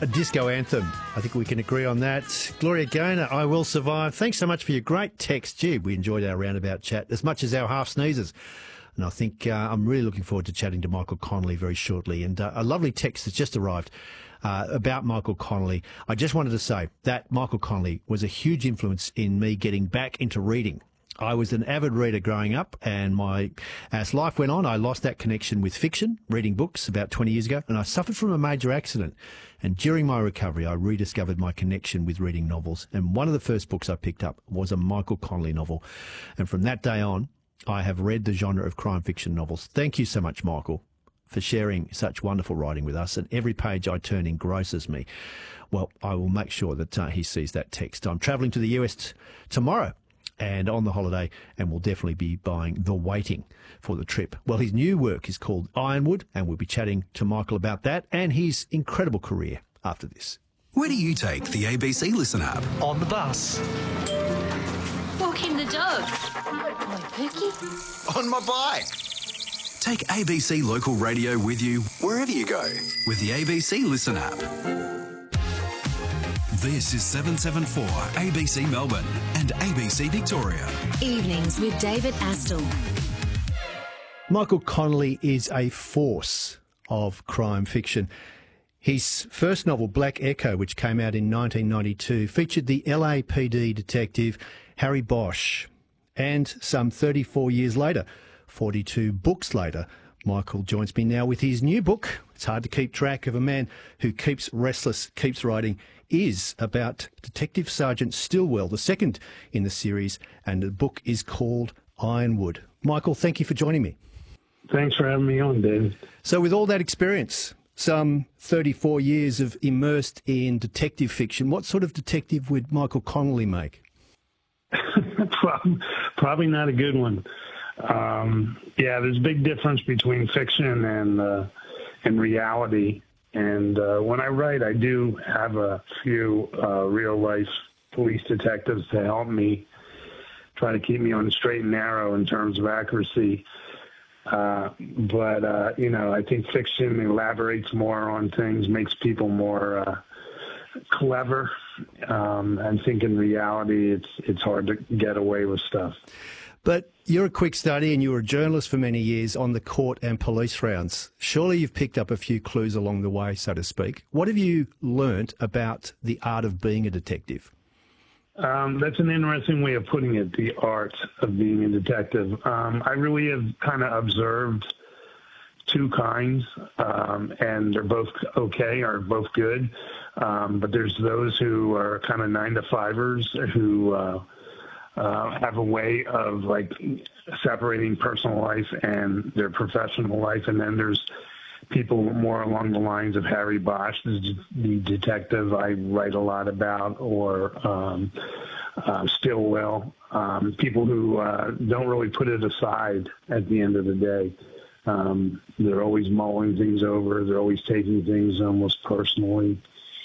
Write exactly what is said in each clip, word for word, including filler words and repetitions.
A disco anthem. I think we can agree on that. Gloria Gaynor, I Will Survive. Thanks so much for your great text. Gee, we enjoyed our roundabout chat as much as our half sneezes. And I think uh, I'm really looking forward to chatting to Michael Connelly very shortly. And uh, a lovely text has just arrived uh, about Michael Connelly. I just wanted to say that Michael Connelly was a huge influence in me getting back into reading. I was an avid reader growing up, and my as life went on, I lost that connection with fiction, reading books about twenty years ago, and I suffered from a major accident. And during my recovery, I rediscovered my connection with reading novels. And one of the first books I picked up was a Michael Connelly novel. And from that day on, I have read the genre of crime fiction novels. Thank you so much, Michael, for sharing such wonderful writing with us. And every page I turn engrosses me. Well, I will make sure that uh, he sees that text. I'm travelling to the U S t- tomorrow. And on the holiday, and we'll definitely be buying The Waiting for the trip. Well, his new work is called Ironwood, and we'll be chatting to Michael about that and his incredible career after this. Where do you take the A B C Listen app? On the bus. Walking the dog. My Pookie. On my bike. Take A B C Local Radio with you wherever you go with the A B C Listen app. This is seven seven four A B C Melbourne and A B C Victoria. Evenings with David Astle. Michael Connelly is a force of crime fiction. His first novel, Black Echo, which came out in nineteen ninety-two, featured the L A P D detective Harry Bosch. And some thirty-four years later, forty-two books later, Michael joins me now with his new book. It's hard to keep track of a man who keeps restless, keeps writing, is about Detective Sergeant Stillwell, the second in the series, and the book is called Ironwood. Michael, thank you for joining me. Thanks for having me on, David. So with all that experience, some thirty-four years of immersed in detective fiction, what sort of detective would Michael Connelly make? Probably not a good one. Um, yeah, there's a big difference between fiction and uh, and reality. And uh, when I write, I do have a few uh, real-life police detectives to help me, try to keep me on the straight and narrow in terms of accuracy. Uh, but, uh, you know, I think fiction elaborates more on things, makes people more uh, clever. Um, I think in reality, it's it's hard to get away with stuff. But you're a quick study and you were a journalist for many years on the court and police rounds. Surely you've picked up a few clues along the way, so to speak. What have you learnt about the art of being a detective? Um, that's an interesting way of putting it, the art of being a detective. Um, I really have kind of observed two kinds, um, and they're both okay, are both good. Um, but there's those who are kind of nine to fivers who uh, uh, have a way of like separating personal life and their professional life. And then there's people more along the lines of Harry Bosch, the, the detective I write a lot about, or um, uh, Stillwell, um, people who uh, don't really put it aside at the end of the day. Um, they're always mulling things over. They're always taking things almost personally.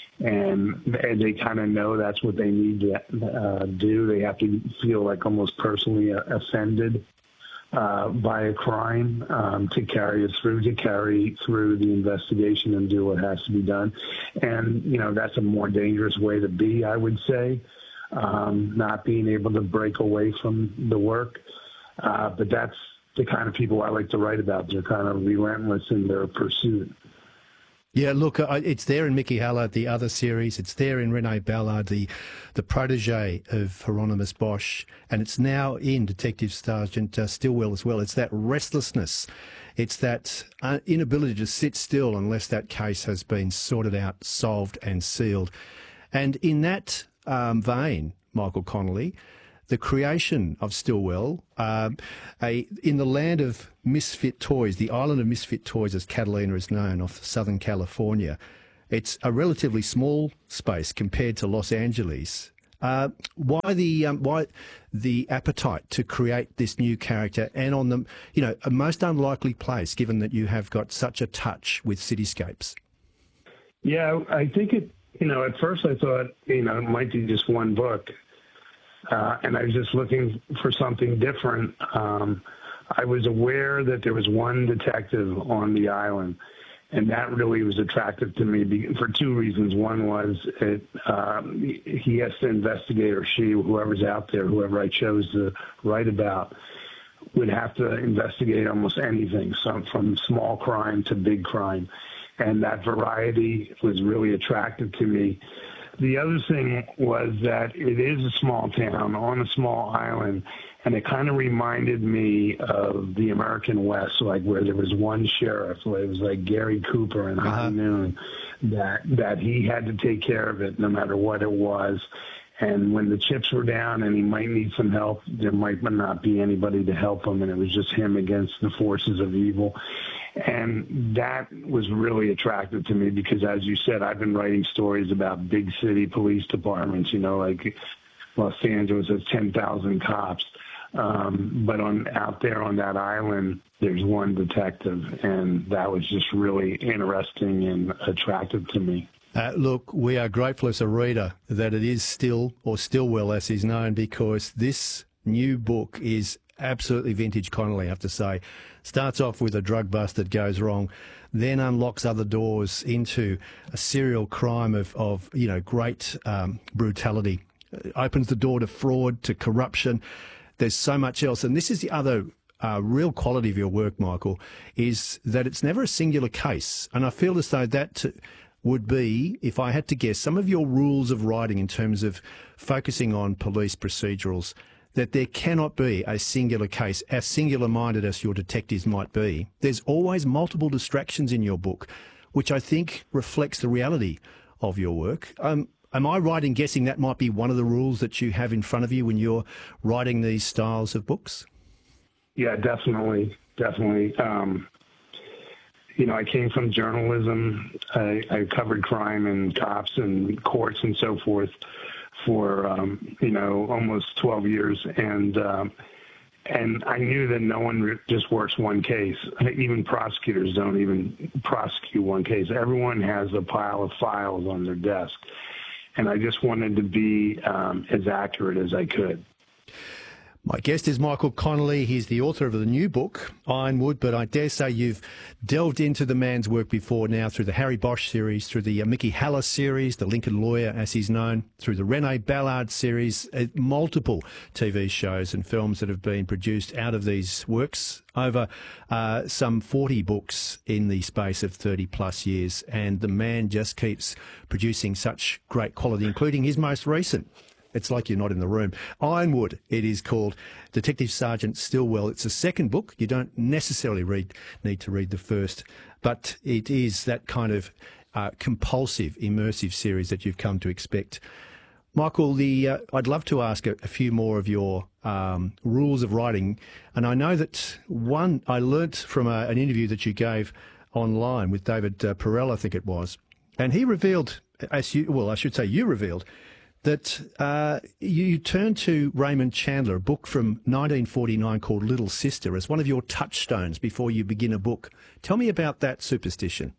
And, and they kind of know that's what they need to uh, do. They have to feel like almost personally offended uh, by a crime um, to carry it through, to carry through the investigation and do what has to be done. And, you know, that's a more dangerous way to be, I would say, um, not being able to break away from the work. Uh, but that's the kind of people I like to write about. They're kind of relentless in their pursuit. Yeah, look, it's there in Mickey Haller, the other series. It's there in Renee Ballard, the the protege of Hieronymus Bosch, and it's now in Detective Sergeant uh, Stillwell as well. It's that restlessness. It's that uh, inability to sit still unless that case has been sorted out, solved and sealed. And in that um, vein, Michael Connelly, the creation of Stillwell, uh, a, in the land of misfit toys, the island of misfit toys as Catalina is known, off Southern California, it's a relatively small space compared to Los Angeles. Uh, why the um, why the appetite to create this new character, and on the you know a most unlikely place, given that you have got such a touch with cityscapes? Yeah, I think it. You know, at first I thought you know it might be just one book. Uh, and I was just looking for something different. Um, I was aware that there was one detective on the island, And that really was attractive to me be- for two reasons. One was it, um, he has to investigate, or she, whoever's out there, whoever I chose to write about, would have to investigate almost anything, some from small crime to big crime. And that variety was really attractive to me. The other thing was that it is a small town on a small island, and it kind of reminded me of the American West, like where there was one sheriff, where it was like Gary Cooper in High Uh-huh. Noon, that that he had to take care of it no matter what it was. And when the chips were down and he might need some help, there might not be anybody to help him, and it was just him against the forces of evil. And that was really attractive to me because, as you said, I've been writing stories about big city police departments, you know, like Los Angeles has ten thousand cops. Um, but on out there on that island, there's one detective, and that was just really interesting and attractive to me. Uh, look, we are grateful as a reader that it is Still, or Stillwell as he's known, because this new book is absolutely vintage Connolly, I have to say. Starts off with a drug bust that goes wrong, then unlocks other doors into a serial crime of, of you know, great um, brutality. It opens the door to fraud, to corruption. There's so much else. And this is the other uh, real quality of your work, Michael, is that it's never a singular case. And I feel as though that t- would be, if I had to guess, some of your rules of writing in terms of focusing on police procedurals, that there cannot be a singular case, as singular-minded as your detectives might be. There's always multiple distractions in your book, which I think reflects the reality of your work. Um, am I right in guessing that might be one of the rules that you have in front of you when you're writing these styles of books? Yeah, definitely, definitely. Um, you know, I came from journalism. I, I covered crime and cops and courts and so forth for, um, you know, almost twelve years. And, um, and I knew that no one re- just works one case. Even prosecutors don't even prosecute one case. Everyone has a pile of files on their desk. And I just wanted to be um, as accurate as I could. My guest is Michael Connolly. He's the author of the new book, Ironwood, but I dare say you've delved into the man's work before now through the Harry Bosch series, through the uh, Mickey Haller series, the Lincoln Lawyer as he's known, through the Rene Ballard series, uh, multiple T V shows and films that have been produced out of these works over uh, some forty books in the space of thirty plus years. And the man just keeps producing such great quality, including his most recent. It's like you're not in the room. Ironwood, it is called. Detective Sergeant Stillwell. It's a second book. You don't necessarily read need to read the first, but it is that kind of uh, compulsive, immersive series that you've come to expect. Michael, the uh, I'd love to ask a, a few more of your um, rules of writing, and I know that one I learnt from a, an interview that you gave online with David uh, Perel, I think it was, and he revealed, as you well, I should say, you revealed. that uh, you turned to Raymond Chandler, a book from nineteen forty-nine called Little Sister, as one of your touchstones before you begin a book. Tell me about that superstition.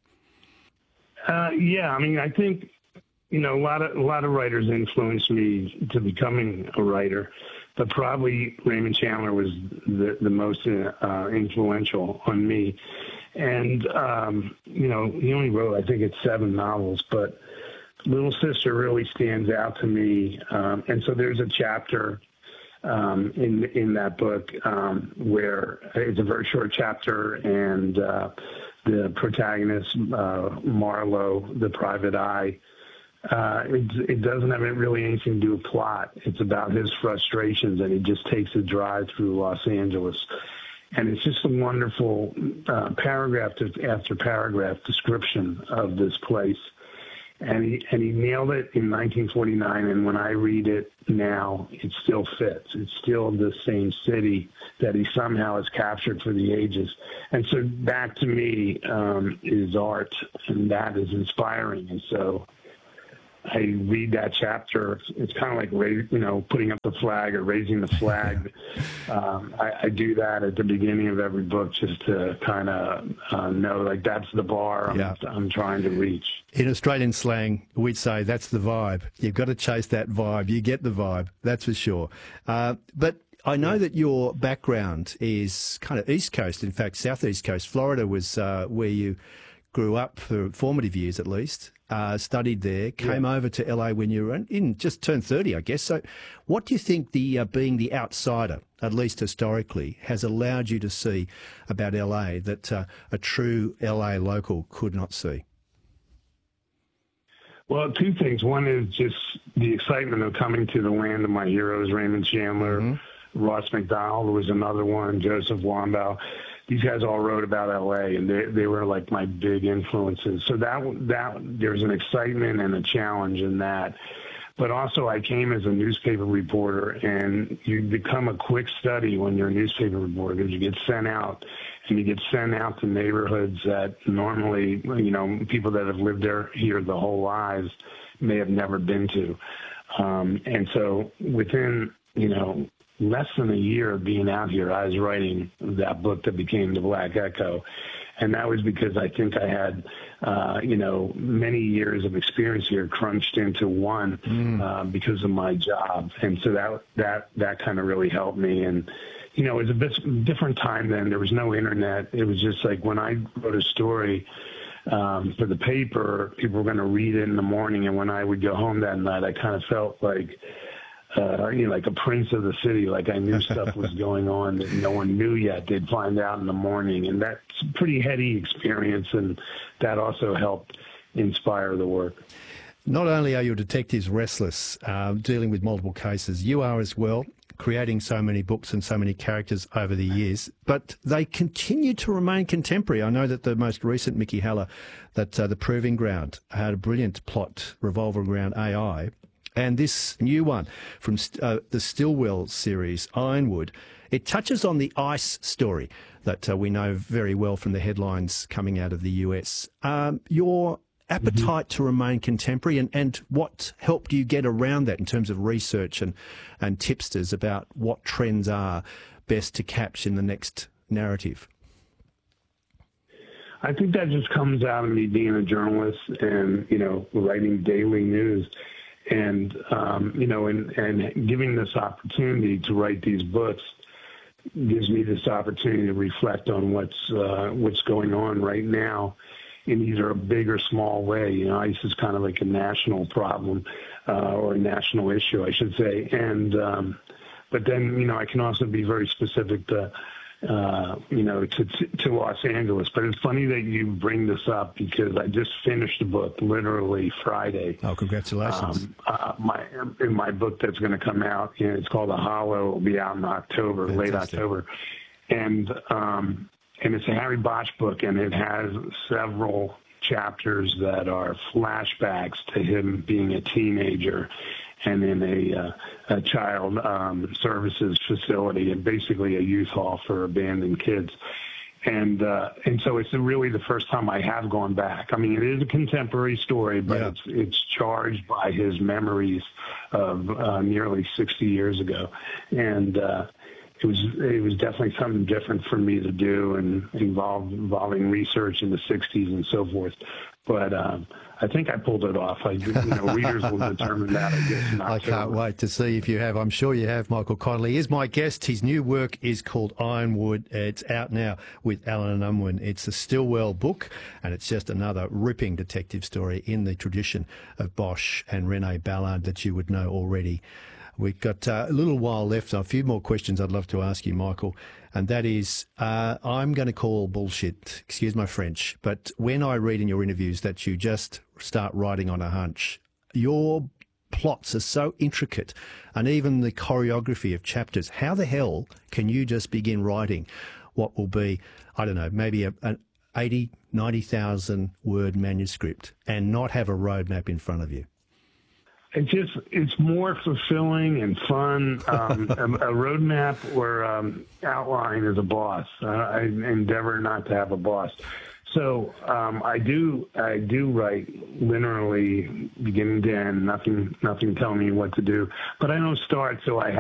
Uh, yeah, I mean, I think, you know, a lot of a lot of writers influenced me to becoming a writer, but probably Raymond Chandler was the, the most uh, influential on me. And, um, you know, he only wrote, I think it's seven novels, but Little Sister really stands out to me. Um, and so there's a chapter um, in in that book um, where it's a very short chapter, and uh, the protagonist, uh, Marlowe, the private eye, uh, it, it doesn't have really anything to do with plot. It's about his frustrations, and he just takes a drive through Los Angeles. And it's just a wonderful uh, paragraph after paragraph description of this place. And he and he nailed it in nineteen forty-nine, and when I read it now, it still fits. It's still the same city that he somehow has captured for the ages. And so that, to me, um, is art, and that is inspiring. And so I read that chapter. It's kind of like, you know, putting up the flag or raising the flag. um, I, I do that at the beginning of every book just to kind of uh, know, like, that's the bar I'm, Yeah. I'm trying to reach. In Australian slang, we'd say that's the vibe. You've got to chase that vibe. You get the vibe, that's for sure. Uh, but I know that your background is kind of East Coast, in fact, Southeast Coast. Florida was uh, where you grew up for formative years at least, uh, studied there, came yeah. over to L A when you were in, in just turned thirty, I guess. So what do you think the uh, being the outsider, at least historically, has allowed you to see about L A that uh, a true L A local could not see? Well, two things. One is just the excitement of coming to the land of my heroes, Raymond Chandler, mm-hmm. Ross McDonald was another one, Joseph Wambaugh. These guys all wrote about L A, and they they were like my big influences. So that that there's an excitement and a challenge in that. But also, I came as a newspaper reporter, and you become a quick study when you're a newspaper reporter because you get sent out, and you get sent out to neighborhoods that normally, you know, people that have lived there here the whole lives may have never been to. Um, and so within, you know, less than a year of being out here, I was writing that book that became The Black Echo. And that was because I think I had, uh, you know, many years of experience here crunched into one mm. uh, because of my job. And so that that that kind of really helped me. And, you know, it was a bit different time then. There was no internet. It was just like when I wrote a story um, for the paper, people were going to read it in the morning. And when I would go home that night, I kind of felt like, Uh, you know, like a prince of the city, like I knew stuff was going on that no one knew yet. They'd find out in the morning. And that's a pretty heady experience, and that also helped inspire the work. Not only are your detectives restless, uh, dealing with multiple cases, you are as well, creating so many books and so many characters over the years, but they continue to remain contemporary. I know that the most recent Mickey Haller, that uh, The Proving Ground, had a brilliant plot revolving around A I. And this new one from uh, the Stillwell series, Ironwood, it touches on the ICE story that uh, we know very well from the headlines coming out of the U S. Um, your appetite mm-hmm. to remain contemporary, and, and what helped you get around that in terms of research and, and tipsters about what trends are best to capture in the next narrative? I think that just comes out of me being a journalist and, you know, writing daily news. And, um, you know, and, and giving this opportunity to write these books gives me this opportunity to reflect on what's uh, what's going on right now in either a big or small way. You know, ICE is kind of like a national problem uh, or a national issue, I should say. And um, but then, you know, I can also be very specific to, uh, you know, to, to Los Angeles. But it's funny that you bring this up because I just finished the book literally Friday. Oh, congratulations. Um, uh, my, in my book that's going to come out, you know, it's called The Hollow. It will be out in October, Fantastic. late October. And, um, and it's a Harry Bosch book, and it has several chapters that are flashbacks to him being a teenager and in a, uh, a child um, services facility, and basically a youth hall for abandoned kids. And uh, and so it's really the first time I have gone back. I mean, it is a contemporary story, but yeah. it's it's charged by his memories of uh, nearly sixty years ago. And uh, it was it was definitely something different for me to do, and involved involving research in the sixties and so forth. But um, I think I pulled it off. I, you know, readers will determine that, I guess, in October. I can't wait to see if you have. I'm sure you have. Michael Connelly is my guest. His new work is called Ironwood. It's out now with Allen and Unwin. It's a Stillwell book, and it's just another ripping detective story in the tradition of Bosch and Renee Ballard that you would know already. We've got uh, a little while left. A few more questions I'd love to ask you, Michael, and that is, uh, I'm going to call bullshit, excuse my French, but when I read in your interviews that you just start writing on a hunch, your plots are so intricate, and even the choreography of chapters, how the hell can you just begin writing what will be, I don't know, maybe a, an eighty, ninety thousand word manuscript and not have a roadmap in front of you? It's just, it's more fulfilling and fun. Um, a, a roadmap or um, outline is a boss. Uh, I endeavor not to have a boss. So um, I do, I do write linearly, beginning to end. Nothing, nothing telling me what to do. But I don't start till I have